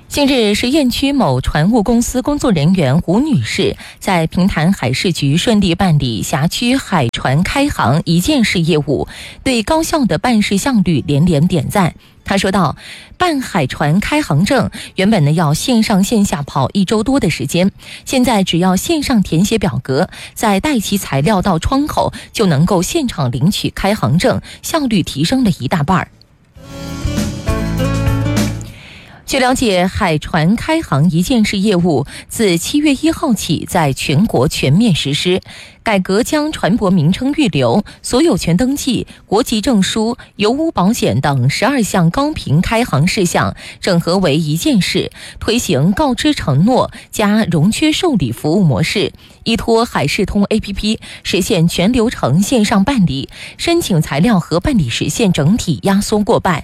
近日，实验区某船务公司工作人员吴女士在平潭海事局顺利办理辖区海船开航一件事业务，对高效的办事效率连连点赞。她说道，办海船开航证原本要线上线下跑1周多的时间，现在只要线上填写表格，再带齐材料到窗口，就能够现场领取开航证，效率提升了1大半。据了解，海船开航一件事业务自7月1号起在全国全面实施，改革将船舶名称预留、所有权登记、国籍证书、油污保险等12项高频开航事项整合为一件事，推行告知承诺加融缺受理服务模式，依托海事通 APP 实现全流程线上办理，申请材料和办理时限整体压缩过半。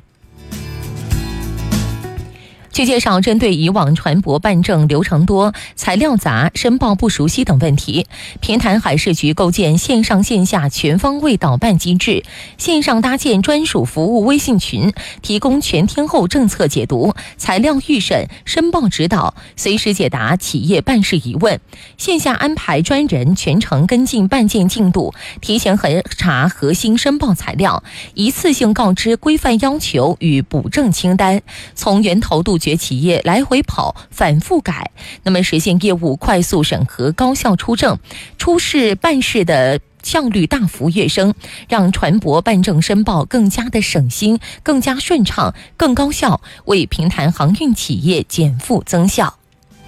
据介绍，针对以往船舶办证流程多、材料杂、申报不熟悉等问题，平潭海事局构建线上线下全方位导办机制，线上搭建专属服务微信群，提供全天候政策解读、材料预审、申报指导，随时解答企业办事疑问；线下安排专人全程跟进办件进度，提前核查核心申报材料，一次性告知规范要求与补正清单，从源头杜绝企业来回跑、反复改，那么实现业务快速审核、高效出证，出事办事的效率大幅跃升，让船舶办证申报更加的省心、更加顺畅、更高效，为平潭航运企业减负增效。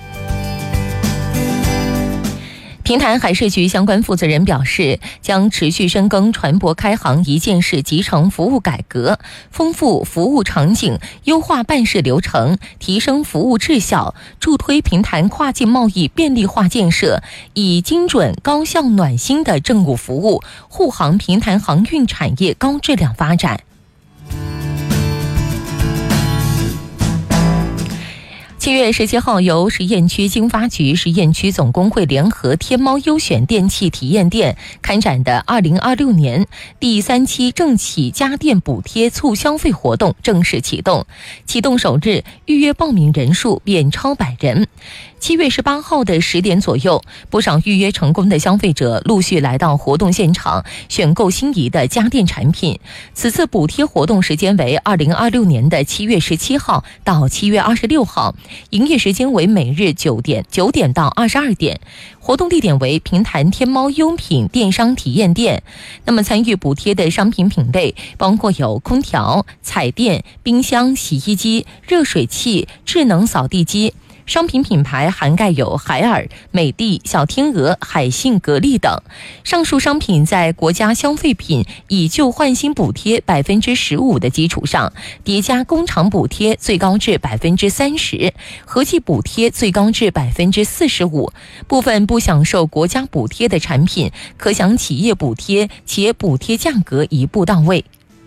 平潭海事局相关负责人表示，将持续深耕船舶开航一件事集成服务改革，丰富服务场景，优化办事流程，提升服务质效，助推平潭跨境贸易便利化建设，以精准、高效、暖心的政务服务，护航平潭航运产业高质量发展。7月17号，由实验区经发局实验区总工会联合天猫优选电器体验店开展的2026年第3期政企家电补贴促消费活动正式启动，启动首日预约报名人数便超100人。7月18号的10点左右，不少预约成功的消费者陆续来到活动现场，选购心仪的家电产品。此次补贴活动时间为2026年的7月17号到7月26号，营业时间为每日9点到22点。活动地点为平潭天猫优品电商体验店。那么参与补贴的商品品类包括有空调、彩电、冰箱、洗衣机、热水器、智能扫地机。商品品牌涵盖有海尔、美的、小天鹅、海信、格力等。上述商品在国家消费品以旧换新补贴15%的基础上，叠加工厂补贴最高至30%，合计补贴最高至45%。部分不享受国家补贴的产品，可享企业补贴，且补贴价格一步到位。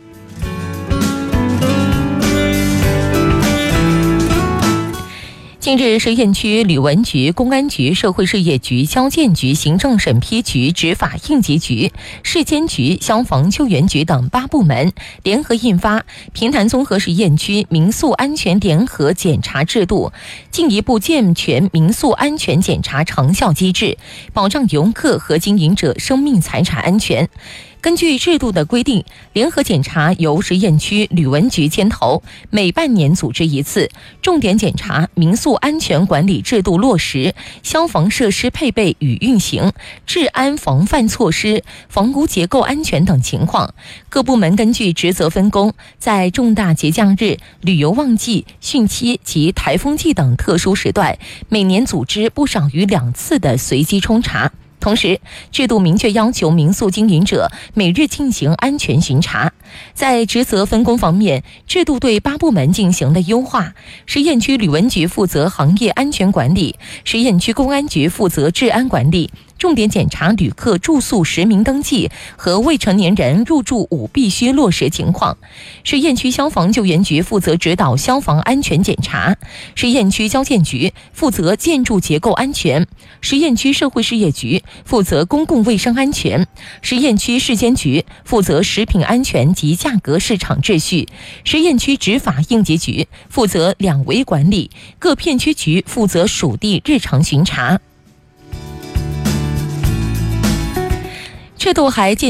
近日，实验区旅文局、公安局、社会事业局、交建局、行政审批局、执法应急局、市监局、消防救援局等8部门联合印发《平潭综合实验区民宿安全联合检查制度》，进一步健全民宿安全检查长效机制，保障游客和经营者生命财产安全。根据制度的规定，联合检查由实验区旅文局牵头，每半年组织一次，重点检查民宿安全管理制度落实、消防设施配备与运行、治安防范措施、房屋结构安全等情况。各部门根据职责分工，在重大节假日、旅游旺季、汛期及台风季等特殊时段，每年组织不少于2次的随机冲查。同时，制度明确要求民宿经营者每日进行安全巡查。在职责分工方面，制度对8部门进行了优化。实验区旅文局负责行业安全管理，实验区公安局负责治安管理， 重点检查旅客住宿实名登记和未成年人入住5必须落实情况。市雁区消防救援局负责指导消防安全检查，市雁区交建局负责建筑结构安全，市雁区社会事业局负责公共卫生安全，市雁区市监局负责食品安全及价格市场秩序，市雁区执法应急局负责两维管理，各片区局负责属地日常巡查。赤渡海